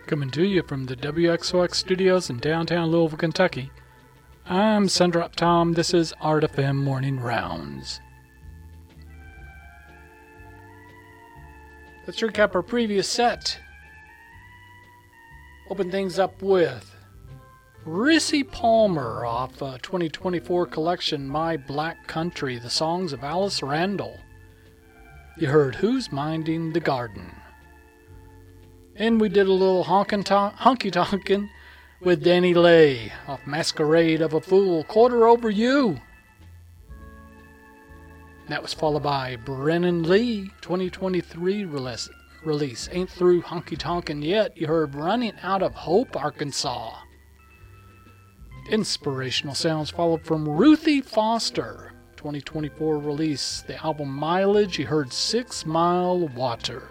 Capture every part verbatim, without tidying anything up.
Coming to you from the W X O X studios in downtown Louisville, Kentucky. I'm Sundrop Tom. This is Art F M Morning Rounds. Let's recap our previous set. Open things up with Rissy Palmer off a twenty twenty-four collection, My Black Country, the songs of Alice Randall. You heard Who's Minding the Garden. And we did a little honkin' ton- honky-tonkin' with Danny Lay off Masquerade of a Fool, Quarter Over You. That was followed by Brennan Lee, twenty twenty-three release, release Ain't Through Honky Tonkin' Yet. You heard Running Out of Hope, Arkansas. Inspirational sounds followed from Ruthie Foster, twenty twenty-four release. The album Mileage, you heard Six Mile Water.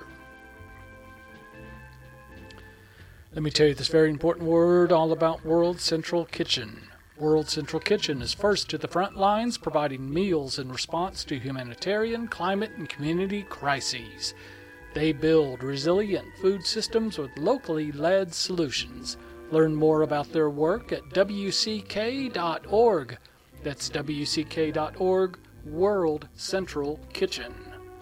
Let me tell you this very important word all about World Central Kitchen. World Central Kitchen is first to the front lines, providing meals in response to humanitarian, climate, and community crises. They build resilient food systems with locally led solutions. Learn more about their work at W C K dot org. That's W C K dot org, World Central Kitchen.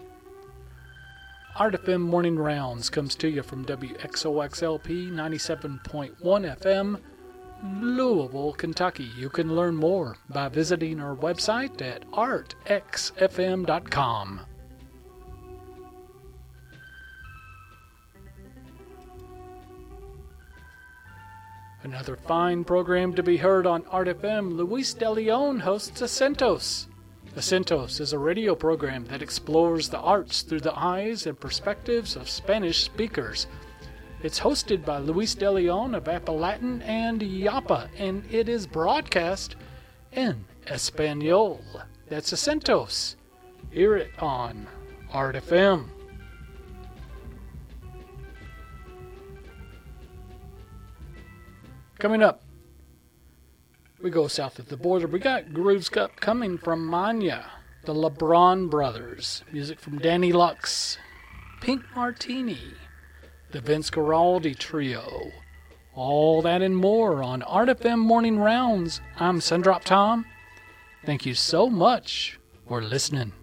Art F M Morning Rounds comes to you from W X O X L P ninety-seven point one F M, Louisville, Kentucky. You can learn more by visiting our website at art x f m dot com. Another fine program to be heard on Art F M. Luis De Leon hosts Acentos. Acentos is a radio program that explores the arts through the eyes and perspectives of Spanish speakers. It's hosted by Luis De Leon of Apalatin and Yapa, and it is broadcast in Espanol. That's Acentos. Hear it on Art F M. Coming up, we go south of the border. We got Grooves Cup coming from Manya, the LeBron Brothers. Music from Danny Lux, Pink Martini, the Vince Guaraldi Trio. All that and more on Art F M Morning Rounds. I'm Sundrop Tom. Thank you so much for listening.